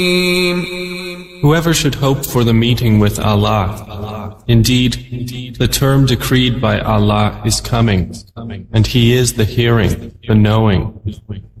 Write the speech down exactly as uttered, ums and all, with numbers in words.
Whoever should hope for the meeting with Allah, indeed, the term decreed by Allah is coming, and He is the hearing, the knowing.